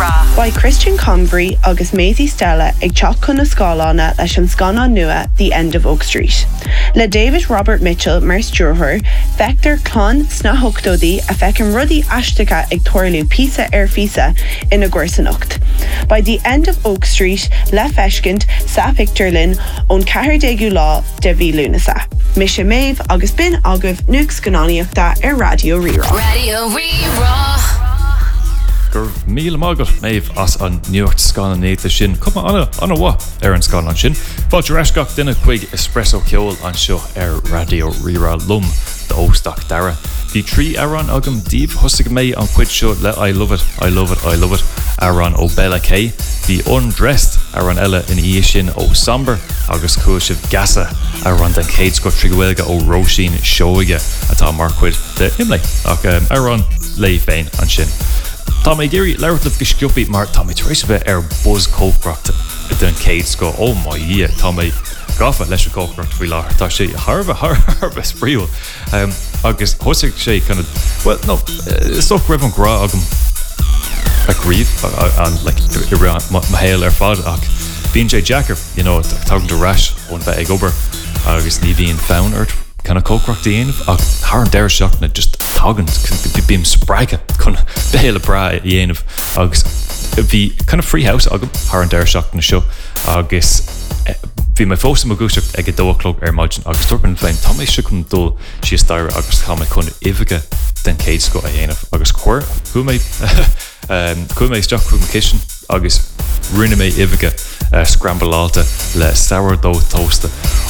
Rírá. By Christian Convery agus Maisie Stella ag teach chun na scálána leis an scanán nua The End of Oak Street. Le David Robert Mitchell mar stúrthóir, feictar clán sna hochtódaí a feicim rudaí aisteacha ag tuairliú písa ar físa ina gcuirsaneacht. By The End of Oak Street, le feiscint sa Picture Lynn ón 14 lá de bhí lúnasa. Mis sé méh agus bin agah nuaig scanáíochta ar Radio Rírá. Radio Rírá. Gur míle mágur méh as an nuacht scan néta sin cuma anna wa ar an scan an sin. Fáilte reisgach duine chuig espresso ceol an seo ar Radio Rírá lum de óstach dara. Bhí trí aran agam díobh thusig mé an chuid seo le I love it, I love it, I love it aran ó Bella K. Bhí undressed aran eile in í sin ó Samber agus cuaisih gasa aran den céad go tríhilga ó Róisín seoige atá mar chuid de imlé ach aran lei féin an sin. Tá mé géirí leirtlih go sciúpaí mar tá mé éis bheith ar buzz cócrocht den céad go ó má dhé tá mé gafa leis cócrocht faoi láthir tá sé Harbh spríúil agus thosaigh sé kind of well no soch raibh an grá agam ag riomh an ma héal ar fad ach bíonn sé Jackar tágann do rais ón bheith ag obair agus ní bhíon fán airt kind of cócrocht dhéanamh ach thar an deir seachna just tágann bím sppraige chun béle bra dhéanamh agus bhí kind of free house agam thar an deir seachna seo agus bhí mé fósa mo gúiseach ag 2:00 ar maidin agus tuairn féin tá mé si chun dul si stair agus tá mé chun ifige den céad sco a dhéanamh agus chuir chu mé isteach chu kitchen agus rinne mé ifige scramblálta le sourdough toasta.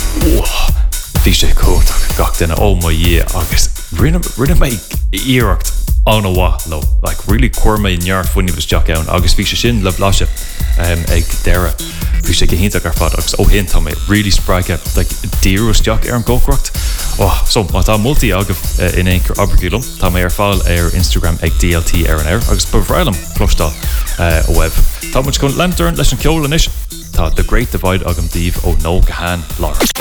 Bhí sé cóach gach duine ó má dhé agus rinne mé íireacht an bhá lo like really cuir mé near funny was Jack ann agus bhí sé sin le bláise ag deire bhí sé go hinnta ar fad agus ó hin tá mé really sppraige like díús Jack ar an cócrocht so má tá multi agah in éoncur abergúlum tá mé ar fáil ar Instagram ag DLT ar an air agus bhreilm clostal ó web tá muid chun lemtarn leis an ceolanis tá The Great Divide agam díomh ó nó go háin láir.